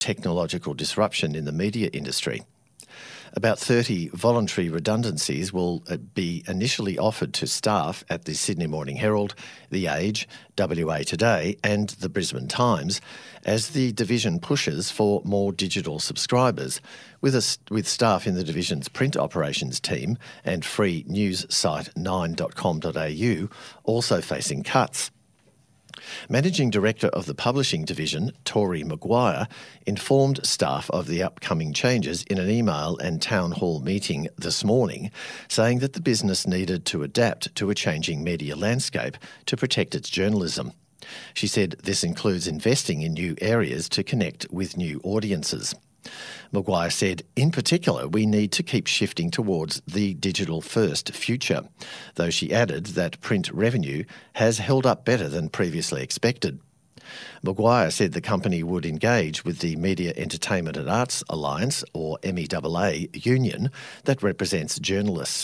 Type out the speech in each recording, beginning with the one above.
technological disruption in the media industry. About 30 voluntary redundancies will be initially offered to staff at the Sydney Morning Herald, The Age, WA Today and the Brisbane Times as the division pushes for more digital subscribers, with staff in the division's print operations team and free news site 9.com.au also facing cuts. Managing Director of the Publishing Division, Tori Maguire, informed staff of the upcoming changes in an email and town hall meeting this morning, saying that the business needed to adapt to a changing media landscape to protect its journalism. She said this includes investing in new areas to connect with new audiences. Maguire said, in particular, we need to keep shifting towards the digital-first future, though she added that print revenue has held up better than previously expected. Maguire said the company would engage with the Media Entertainment and Arts Alliance, or MEAA, union that represents journalists.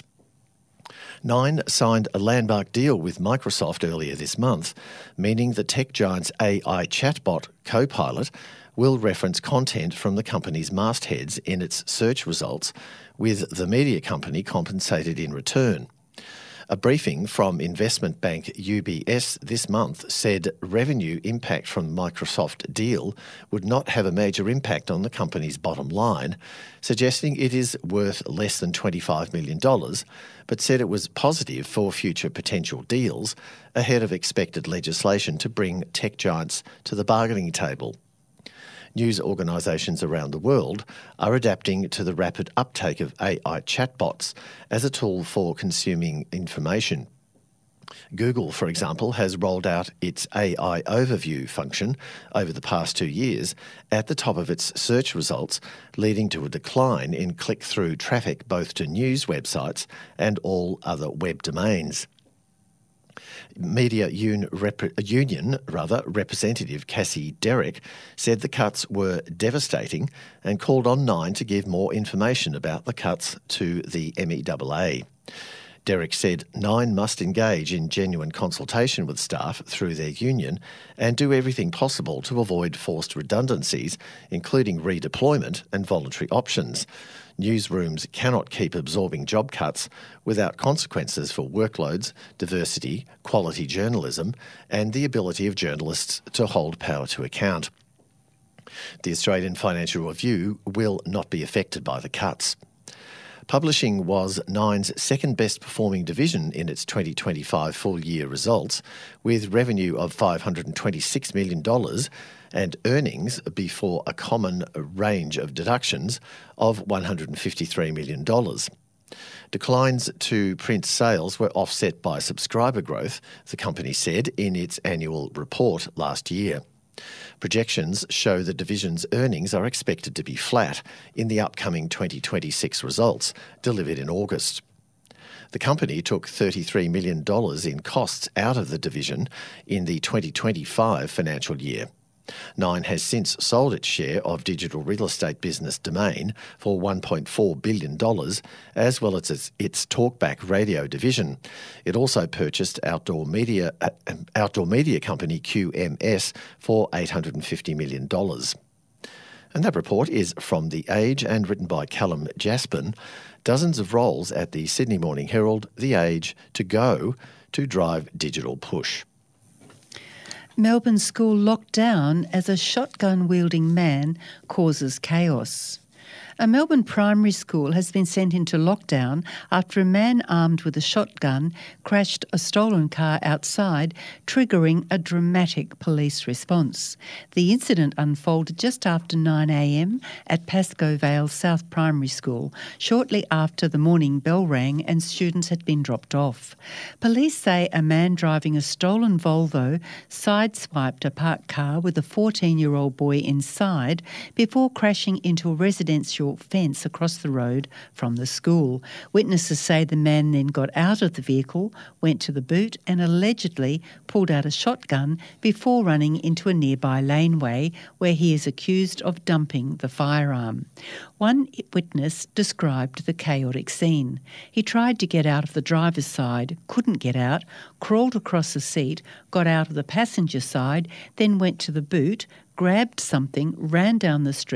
Nine signed a landmark deal with Microsoft earlier this month, meaning the tech giant's AI chatbot Copilot will reference content from the company's mastheads in its search results, with the media company compensated in return. A briefing from investment bank UBS this month said revenue impact from the Microsoft deal would not have a major impact on the company's bottom line, suggesting it is worth less than $25 million, but said it was positive for future potential deals ahead of expected legislation to bring tech giants to the bargaining table. News organisations around the world are adapting to the rapid uptake of AI chatbots as a tool for consuming information. Google, for example, has rolled out its AI overview function over the past 2 years at the top of its search results, leading to a decline in click-through traffic both to news websites and all other web domains. Media Union representative Cassie Derrick said the cuts were devastating and called on Nine to give more information about the cuts to the MEAA. Derrick said Nine must engage in genuine consultation with staff through their union and do everything possible to avoid forced redundancies, including redeployment and voluntary options. Newsrooms cannot keep absorbing job cuts without consequences for workloads, diversity, quality journalism, and the ability of journalists to hold power to account. The Australian Financial Review will not be affected by the cuts. Publishing was Nine's second best performing division in its 2025 full year results, with revenue of $526 million and earnings before a common range of deductions of $153 million. Declines to print sales were offset by subscriber growth, the company said in its annual report last year. Projections show the division's earnings are expected to be flat in the upcoming 2026 results, delivered in August. The company took $33 million in costs out of the division in the 2025 financial year. Nine has since sold its share of digital real estate business Domain for $1.4 billion, as well as its talkback radio division. It also purchased outdoor media company QMS for $850 million. And that report is from The Age and written by Callum Jaspin. Dozens of roles at the Sydney Morning Herald, The Age, to go to drive digital push. Melbourne school locked down as a shotgun-wielding man causes chaos. A Melbourne primary school has been sent into lockdown after a man armed with a shotgun crashed a stolen car outside, triggering a dramatic police response. The incident unfolded just after 9 a.m. at Pascoe Vale South Primary School, shortly after the morning bell rang and students had been dropped off. Police say a man driving a stolen Volvo sideswiped a parked car with a 14-year-old boy inside before crashing into a residential fence across the road from the school. Witnesses say the man then got out of the vehicle, went to the boot and allegedly pulled out a shotgun before running into a nearby laneway where he is accused of dumping the firearm. One witness described the chaotic scene. He tried to get out of the driver's side, couldn't get out, crawled across the seat, got out of the passenger side, then went to the boot, grabbed something, ran down the street